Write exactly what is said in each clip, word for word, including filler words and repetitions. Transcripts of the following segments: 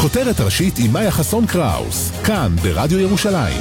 כותרת ראשית עם מאיה חסון קראוס, כאן ברדיו ירושלים.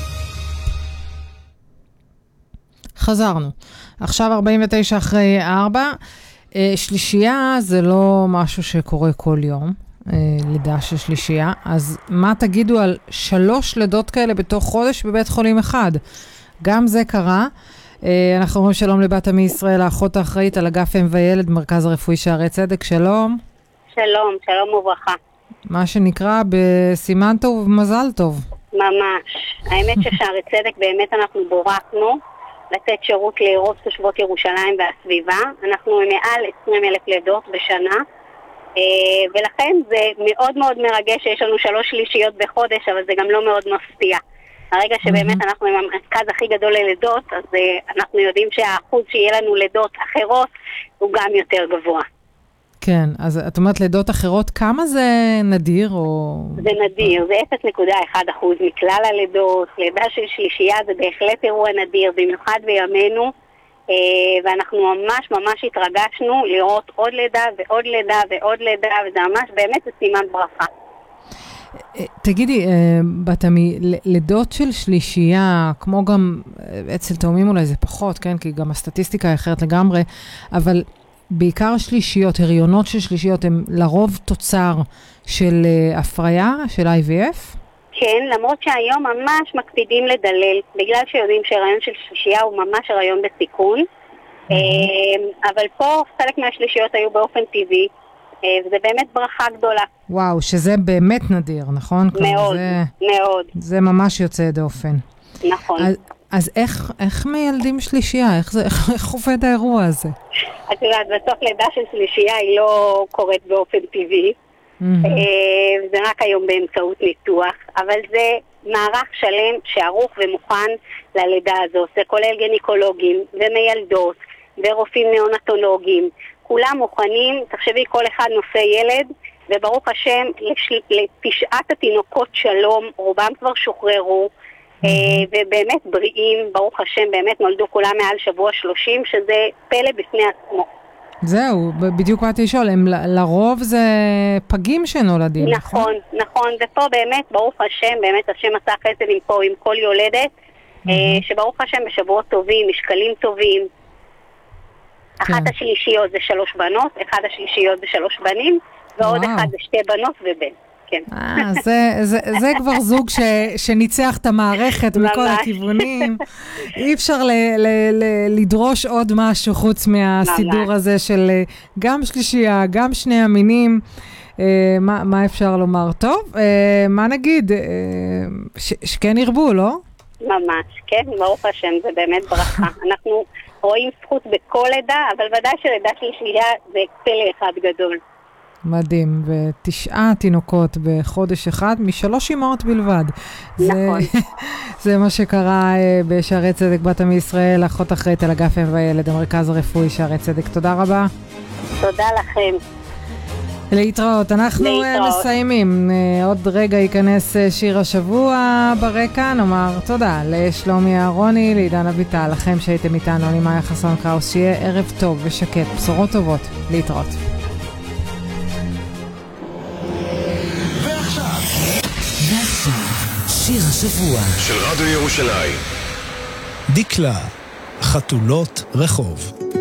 חזרנו. עכשיו ארבעים ותשע אחרי ארבע. שלישייה זה לא משהו שקורה כל יום, לידה של שלישייה. אז מה תגידו על שלוש לידות כאלה בתוך חודש בבית חולים אחד? גם זה קרה. אנחנו אומרים שלום לבת עמי ישראל, האחות האחראית על אגף אם וילד, מרכז הרפואי שערי צדק. שלום. שלום, שלום וברכה. מה שנקרא בסימן טוב ומזל טוב. ממש. האמת ששערי צדק באמת אנחנו בורקנו לתת שירות לרוב תושבות ירושלים והסביבה. אנחנו מעל עשרים אלף לידות בשנה, ולכן זה מאוד מאוד מרגש שיש לנו שלוש שלישיות בחודש, אבל זה גם לא מאוד מפתיע. הרגע שבאמת אנחנו עם המרכז הכי גדול ללידות, אז אנחנו יודעים שהאחוז שיהיה לנו לידות אחרות הוא גם יותר גבוה. כן, אז את אומרת לידות אחרות, כמה זה נדיר? או... זה נדיר, זה אפס נקודה אחת אחוז מכלל הלידות. לידה של שלישייה זה בהחלט אירוע נדיר, במיוחד בימינו, ואנחנו ממש ממש התרגשנו לראות עוד לידה ועוד לידה ועוד לידה, וזה ממש באמת זה סימן ברכה. תגידי, בת עמי, לידות של שלישייה, כמו גם אצל תאומים אולי זה פחות, כן? כי גם הסטטיסטיקה היא אחרת לגמרי, אבל בעיקר שלישיות, הריונות של שלישיות, הם לרוב תוצר של הפריה, של איי וי אף? כן, למרות שהיום ממש מקפידים לדלל, בגלל שיודעים שהרעיון של שלישייה הוא ממש הרעיון בסיכון, אבל פה חלק מהשלישיות היו באופן טבעי, וזה באמת ברכה גדולה. וואו, שזה באמת נדיר, נכון? מאוד, זה, מאוד. זה ממש יוצא דופן. נכון. אז, אז איך, איך מילדים שלישייה? איך, זה, איך, איך עובד האירוע הזה? את יודעת, בסוף לידה של שלישייה היא לא קורית באופן טבעי. Mm-hmm. זה רק היום באמצעות ניתוח, אבל זה מערך שלם שערוך ומוכן ללידה הזאת. זה כולל גניקולוגים ומילדות ורופאים נאונטולוגים. כולם מוכנים, תחשבי כל אחד נושא ילד, וברוך השם לש... לתשעת התינוקות שלום, רובם כבר שוחררו, mm-hmm. ובאמת בריאים, ברוך השם, באמת נולדו כולם מעל שבוע שלושים, שזה פלא בפני עצמו. זהו, בדיוק באתי לשאול, הם לרוב זה פגים שנולדים. נכון, נכון, ופה באמת, ברוך השם, באמת השם עשה חסד עם פה, עם כל יולדת, mm-hmm. שברוך השם בשבועות טובים, משקלים טובים. כן. אחת השלישיות זה שלוש בנות, אחד השלישיות זה שלוש בנים, ועוד וואו. אחד זה שתי בנות ובן. כן. אה, זה, זה, זה כבר זוג ש, שניצח את המערכת מכל הכיוונים. אי אפשר ל, ל, ל, לדרוש עוד משהו חוץ מהסידור ממש. הזה של גם שלישייה, גם שני המינים. אה, מה, מה אפשר לומר? טוב, אה, מה נגיד? אה, ש, שכן ירבו, לא? ממש, כן, ברוך השם, זה באמת ברכה. אנחנו רואים זכות בכל עדה, אבל ודאי שלידה שלישייה זה פלא אחד גדול. מדהים, ותשעה תינוקות בחודש אחד, משלוש אמהות בלבד. נכון. זה, זה מה שקרה בשערי צדק בת עמי ישראל, אחות אחראית על אגף אם וילד, המרכז הרפואי שערי צדק. תודה רבה. תודה לכם. להתראות. אנחנו להתראות. מסיימים. עוד רגע ייכנס שיר השבוע ברקע. נאמר תודה לשלומי אהרוני, לעידן אביטל, לכם שהייתם איתנו. אני מאיה חסון קראוס. שיהיה ערב טוב ושקט. בשורות טובות. להתראות. שיר השבוע של רדיו ירושלים. דקלה, חתולות רחוב.